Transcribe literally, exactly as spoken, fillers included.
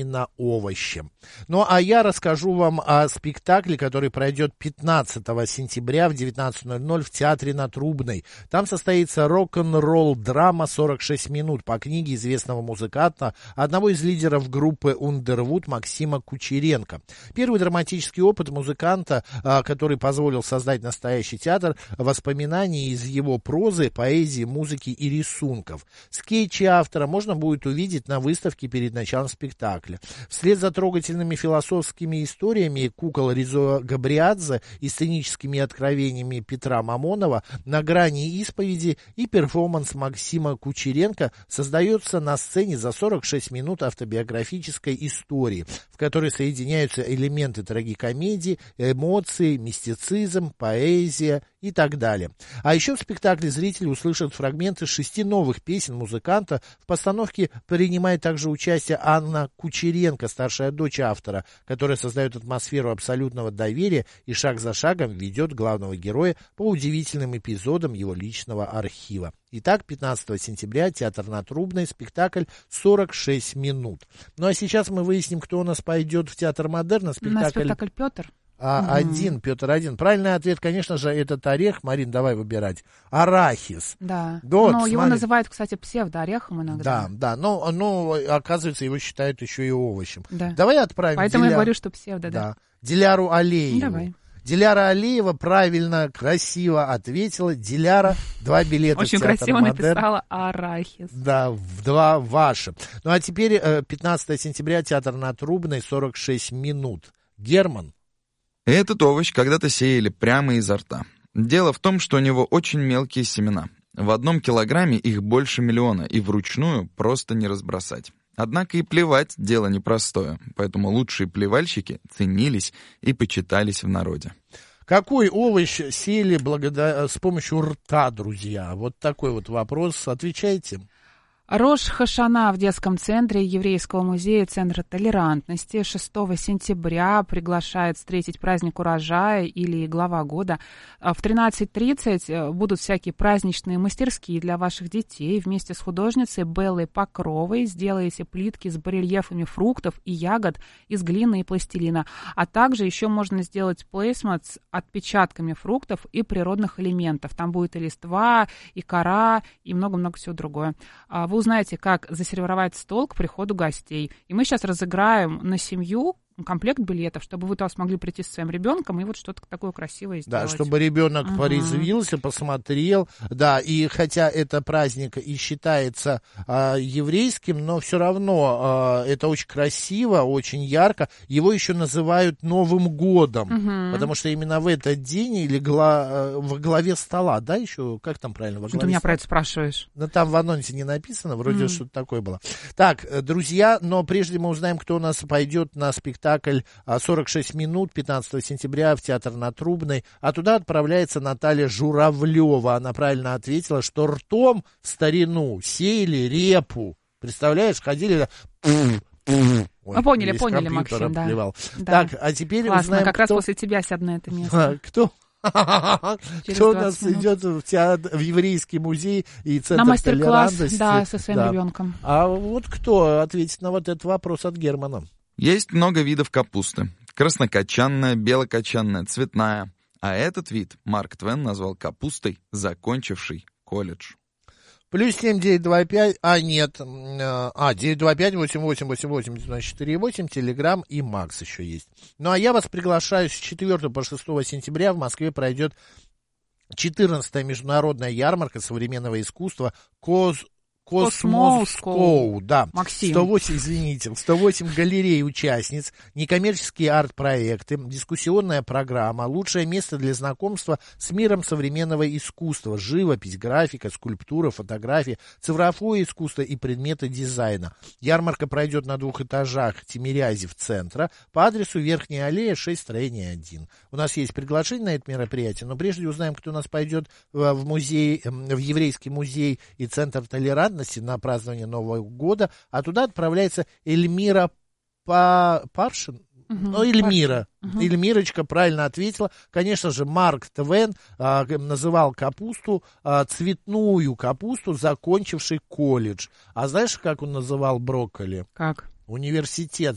именно овощи. Ну, а я расскажу вам о спектакле, который пройдет пятнадцатого сентября в девятнадцать ноль ноль в Театре на Трубной. Там состоится рок-н-ролл драма сорок шесть минут по книге известного музыканта, одного из лидеров группы Underwood Максима Кучеренко. Первый драматический опыт музыканта, который позволил создать настоящий театр, воспоминаний из его прозы, поэзии, музыки и рисунков. Скетчи автора можно будет увидеть на выставке перед началом спектакля. Вслед за трогательными философскими историями кукол Ризо Габриадзе и сценическими откровениями Петра Мамонова на грани исповеди и перформанс Максима Кучеренко создается на сцене за сорок шесть минут автобиографической истории, в которой соединяются элементы трагикомедии, эмоции, мистицизм, поэзия и так далее. А еще в спектакле зрители услышат фрагменты шести новых песен музыканта. В постановке принимает также участие Анна Кучеренко, старшая дочь автора, которая создает атмосферу абсолютного доверия и шаг за шагом ведет главного героя по удивительным эпизодам его личного архива. Итак, пятнадцатого сентября, Театр на Трубной, спектакль сорок шесть минут. Ну а сейчас мы выясним, кто у нас пойдет в Театр Модерна. Спектакль... У нас спектакль Петр. А, угу. Один, Петр один. Правильный ответ, конечно же, этот орех. Марин, давай выбирать. Арахис. Да. Вот, но смотри. Его называют, кстати, псевдоорехом иногда. Да, да. Но, но, оказывается, его считают еще и овощем. Да. Давай отправим Поэтому Диля... я говорю, что псевдо, да. да. Диляру Алиеву. Давай. Диляра Алиева правильно, красиво ответила. Диляра, два билета Очень в Театр красиво Модерн. написала арахис. Да, в два ваши. Ну а теперь пятнадцатого сентября, Театр на Трубной, сорок шесть минут. Герман. Этот овощ когда-то сеяли прямо изо рта. Дело в том, что у него очень мелкие семена. В одном килограмме их больше миллиона, и вручную просто не разбросать. Однако и плевать дело непростое, поэтому лучшие плевальщики ценились и почитались в народе. Какой овощ сеяли благодаря... с помощью рта, друзья? Вот такой вот вопрос. Отвечайте. Рош Хашана в детском центре Еврейского музея Центра толерантности шестого сентября приглашает встретить праздник урожая или глава года. В тринадцать тридцать будут всякие праздничные мастерские для ваших детей. Вместе с художницей Беллой Покровой сделаете плитки с барельефами фруктов и ягод из глины и пластилина. А также еще можно сделать плейсмат с отпечатками фруктов и природных элементов. Там будет и листва, и кора, и много-много всего другое. Вы узнаете, как засервировать стол к приходу гостей. И мы сейчас разыграем на семью комплект билетов, чтобы вы туда смогли прийти со своим ребенком и вот что-то такое красивое сделать. Да, чтобы ребенок угу. порезвился, посмотрел. Да, и хотя это праздник и считается а, еврейским, но все равно а, это очень красиво, очень ярко. Его еще называют Новым годом, угу. потому что именно в этот день или гла, во главе стола, да, еще, как там правильно? Во что главе ты меня стола? про это спрашиваешь? Ну, там в анонсе не написано, вроде угу. что-то такое было. Так, друзья, но прежде мы узнаем, кто у нас пойдет на спектакль сорок шесть минут пятнадцатого сентября в Театр на Трубной, а туда отправляется Наталья Журавлева. Она правильно ответила, что ртом в старину сеяли репу. Представляешь, ходили... Ой, мы поняли, поняли, Максим, да. да. Так, а теперь классно, узнаем, как кто... раз после тебя сяду на это место. Кто? Кто у нас минут. идет в, театр, в еврейский музей и Центр на мастер-класс, толерантности? Да, со своим да. ребенком. А вот кто ответит на вот этот вопрос от Германа? Есть много видов капусты. Краснокочанная, белокочанная, цветная. А этот вид Марк Твен назвал капустой, закончившей колледж. Плюс семь девять два пять, а нет, а, девять два пять восемь восемь восемь восемь девяносто четыре восемь, Телеграм и Макс еще есть. Ну, а я вас приглашаю с четвёртого по шестого сентября в Москве пройдет четырнадцатая международная ярмарка современного искусства «Коз». Космоскоу, да. Максим. сто восемь, извините, сто восемь галерей участниц, некоммерческие арт-проекты, дискуссионная программа, лучшее место для знакомства с миром современного искусства, живопись, графика, скульптура, фотография, цифровое искусство и предметы дизайна. Ярмарка пройдет на двух этажах Тимирязев центра по адресу Верхняя аллея, шесть, строение один. У нас есть приглашение на это мероприятие, но прежде узнаем, кто у нас пойдет в музей, в Еврейский музей и Центр толерантности на празднование Нового года, а туда отправляется Эльмира Паршин. Угу, ну, Эльмира. Угу. Эльмирочка правильно ответила. Конечно же, Марк Твен а, называл капусту, а, цветную капусту, закончивший колледж. А знаешь, как он называл брокколи? Как? Университет